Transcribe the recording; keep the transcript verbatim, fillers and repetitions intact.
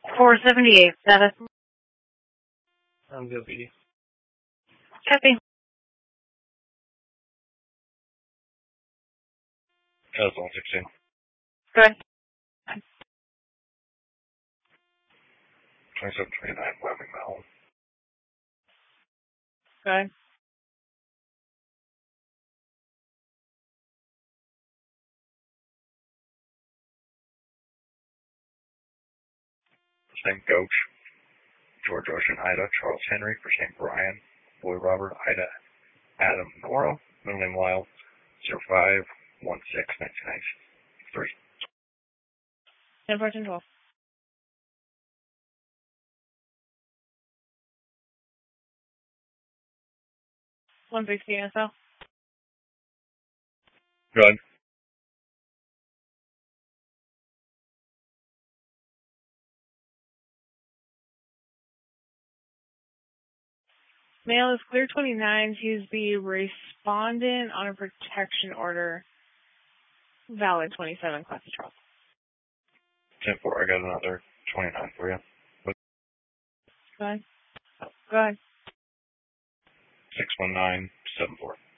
four seventy-eight, status. I'm good, B D. Copy. That's one sixteen. Go ahead. twenty-seven twenty-nine, Wyoming Mountain. Go ahead. Saint Coach. George Ocean, Ida, Charles Henry for Saint Brian. Boy Robert, Ida, Adam Nora, middle name Lyle, zero five one six nineteen ninety-three. ten fourteen twelve. one sixty S L. Go ahead. Mail is clear twenty-nine. He's the respondent on a protection order. Valid twenty-seven, class of Charles. ten four, I got another twenty-nine for you. Go ahead. Go ahead. six one nine seven four.